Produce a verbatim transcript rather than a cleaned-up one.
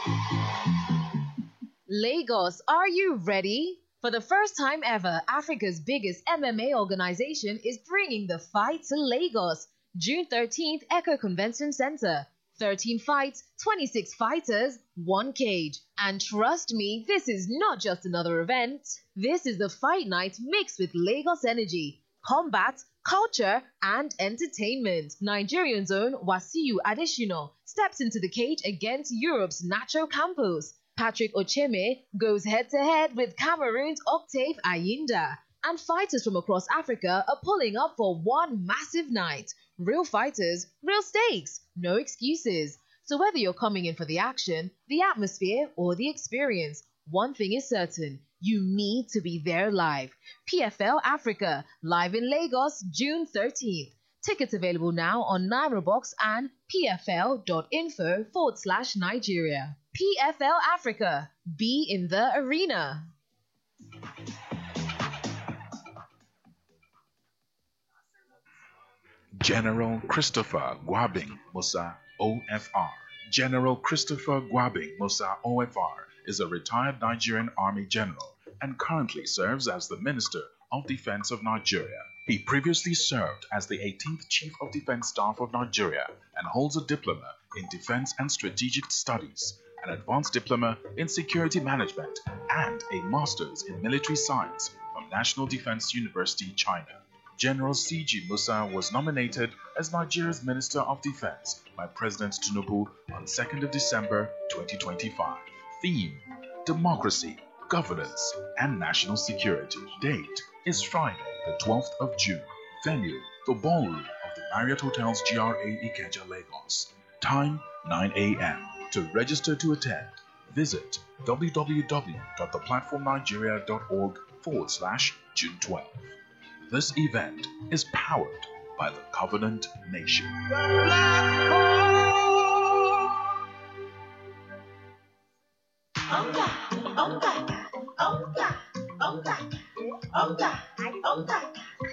Lagos, are you ready? For the first time ever, Africa's biggest M M A organization is bringing the fight to Lagos. June thirteenth, Echo Convention Center. thirteen fights, twenty-six fighters, one cage. And trust me, this is not just another event. This is the fight night mixed with Lagos energy, combat, culture, and entertainment. Nigerian's own Wasiu Adesina steps into the cage against Europe's Nacho Campos. Patrick Ocheme goes head-to-head with Cameroon's Octave Ayinda. And fighters from across Africa are pulling up for one massive night. Real fighters, real stakes, no excuses. So whether you're coming in for the action, the atmosphere, or the experience, one thing is certain, you need to be there live. P F L Africa, live in Lagos, June thirteenth. Tickets available now on NairoBox and pfl.info forward slash Nigeria. P F L Africa, be in the arena. General Christopher Gwabing Musa, O F R. General Christopher Gwabing Musa, O F R, is a retired Nigerian Army general and currently serves as the Minister of Defense of Nigeria. He previously served as the eighteenth Chief of Defense Staff of Nigeria and holds a diploma in Defense and Strategic Studies, an advanced diploma in Security Management, and a Master's in Military Science from National Defense University, China. General C G Musa was nominated as Nigeria's Minister of Defense by President Tinubu on second of December twenty twenty-five. Theme: Democracy, Governance, and National Security. Date is Friday, the twelfth of June. Venue: the Ballroom of the Marriott Hotels G R A Ikeja, Lagos. Time: nine a m To register to attend, visit www.theplatformnigeria.org forward slash June twelfth. This event is powered by the Covenant Nation. Onga, onga, onga, onga, onga, onga.